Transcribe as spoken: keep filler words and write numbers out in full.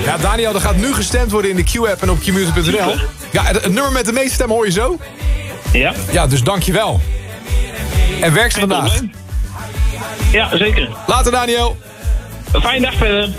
Ja, Daniel, er gaat nu gestemd worden in de Q-app en op q music punt n l. Ja, het, het nummer met de meeste stemmen hoor je zo. Ja. Ja, dus dankjewel. En werk ze vandaag. Ja, zeker. Later, Daniel. Een fijne dag verder.